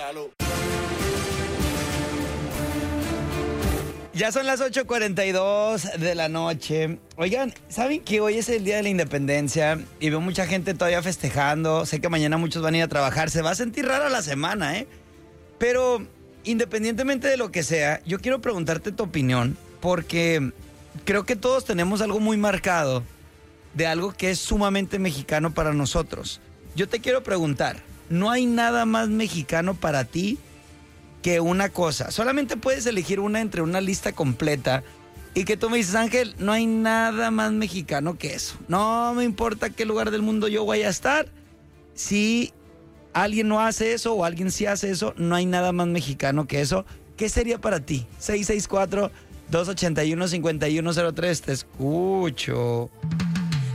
regalo. Ya son las 8:42 de la noche. Oigan, ¿saben que hoy es el Día de la Independencia? Y veo mucha gente todavía festejando. Sé que mañana muchos van a ir a trabajar. Se va a sentir rara la semana, ¿eh? Pero independientemente de lo que sea, yo quiero preguntarte tu opinión, porque creo que todos tenemos algo muy marcado de algo que es sumamente mexicano para nosotros. Yo te quiero preguntar, ¿no hay nada más mexicano para ti que una cosa? Solamente puedes elegir una entre una lista completa y que tú me dices, Ángel, no hay nada más mexicano que eso. No me importa qué lugar del mundo yo vaya a estar. Si alguien no hace eso o alguien sí hace eso, no hay nada más mexicano que eso. ¿Qué sería para ti? 664-281-5103. Te escucho.